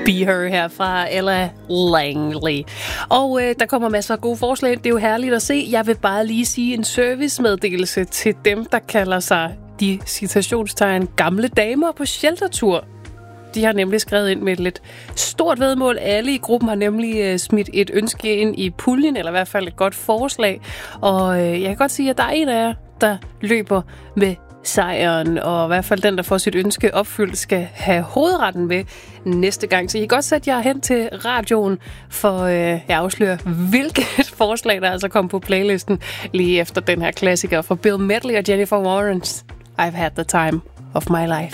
Be Her her fra Ella Langley. Og der kommer masser af gode forslag. Det er jo herligt at se. Jeg vil bare lige sige en servicemeddelelse til dem, der kalder sig de citationstegn gamle damer på sheltertur. De har nemlig skrevet ind med et lidt stort vedmål. Alle i gruppen har nemlig smidt et ønske ind i puljen, eller i hvert fald et godt forslag. Og jeg kan godt sige, at der er en af jer, der løber med sejren, og i hvert fald den, der får sit ønske opfyldt, skal have hovedretten med næste gang. Så I kan godt sætte jer hen til radioen, for jeg afslører, hvilket forslag, der altså kom på playlisten lige efter den her klassiker fra Bill Medley og Jennifer Warnes. I've had the time of my life.